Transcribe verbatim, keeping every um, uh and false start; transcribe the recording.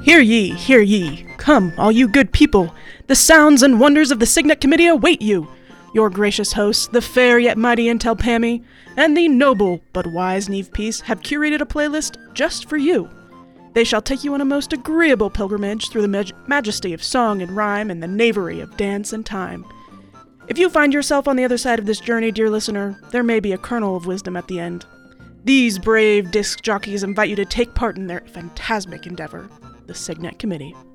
Hear ye, hear ye. Come, all you good people. The sounds and wonders of the Signet Committee await you. Your gracious hosts, the fair yet mighty Intel Pammy, and the noble but wise Neve Peace have curated a playlist just for you. They shall take you on a most agreeable pilgrimage through the mag- majesty of song and rhyme and the knavery of dance and time. If you find yourself on the other side of this journey, dear listener, there may be a kernel of wisdom at the end. These brave disc jockeys invite you to take part in their phantasmic endeavor, the Signet Committee.